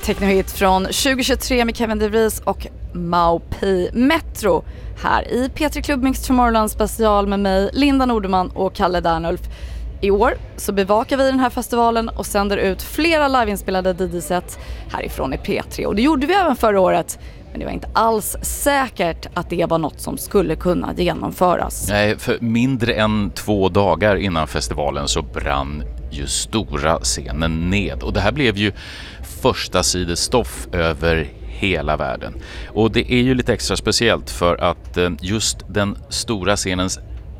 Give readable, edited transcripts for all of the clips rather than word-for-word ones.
Technohit från 2023 med Kevin DeVries och Maupi Metro här i P3 Club Mix Tomorrowland special med mig, Linda Nordeman och Kalle Dernulf. I år så bevakar vi den här festivalen och sänder ut flera liveinspelade DJ-set härifrån i P3. Och det gjorde vi även förra året, men det var inte alls säkert att det var något som skulle kunna genomföras. Nej, för mindre än 2 dagar innan festivalen så brann ju stora scenen ned. Och det här blev ju första sidestoff över hela världen. Och det är ju lite extra speciellt för att just den stora scenens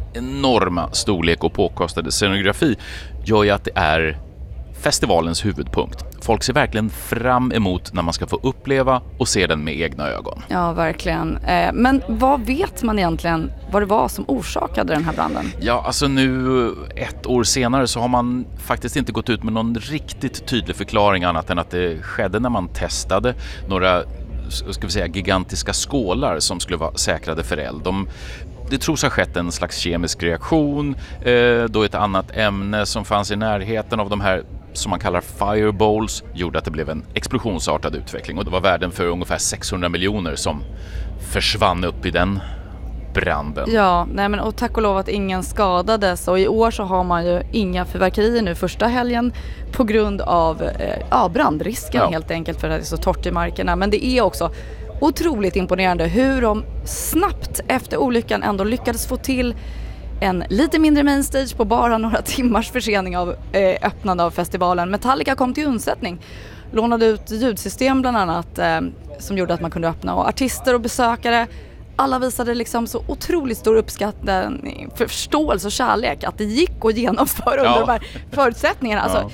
enorma storlek och påkostade scenografi gör ju att det är festivalens huvudpunkt. Folk ser verkligen fram emot när man ska få uppleva och se den med egna ögon. Ja, verkligen. Men vad vet man egentligen vad det var som orsakade den här branden? Ja, alltså nu 1 år senare så har man faktiskt inte gått ut med någon riktigt tydlig förklaring annat än att det skedde när man testade några, ska vi säga, gigantiska skålar som skulle vara säkrade för eld. Det tros ha skett en slags kemisk reaktion då ett annat ämne som fanns i närheten av de här som man kallar fireballs gjorde att det blev en explosionsartad utveckling, och det var värden för ungefär 600 miljoner som försvann upp i den branden. Ja, nej men, och tack och lov att ingen skadades, och i år så har man ju inga fyrverkerier nu första helgen på grund av brandrisken helt enkelt, för att det är så torrt i markerna. Men det är också otroligt imponerande hur de snabbt efter olyckan ändå lyckades få till en lite mindre mainstage på bara några timmars försening av öppnande av festivalen. Metallica kom till undsättning, lånade ut ljudsystem bland annat som gjorde att man kunde öppna, och artister och besökare, alla visade liksom så otroligt stor uppskattning, förståelse och kärlek att det gick att genomföra under de här förutsättningarna. Alltså,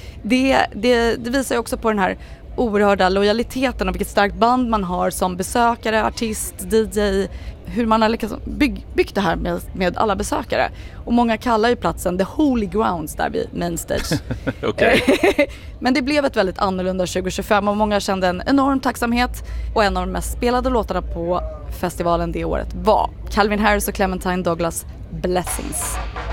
det visar ju också på den här oerhörda lojaliteten och vilket starkt band man har som besökare, artist, DJ, hur man har liksom byggt det här med alla besökare. Och många kallar ju platsen The Holy Grounds där vid main stage. Okay. Men det blev ett väldigt annorlunda 2025 och många kände en enorm tacksamhet, och en av de mest spelade låtarna på festivalen det året var Calvin Harris och Clementine Douglas Blessings.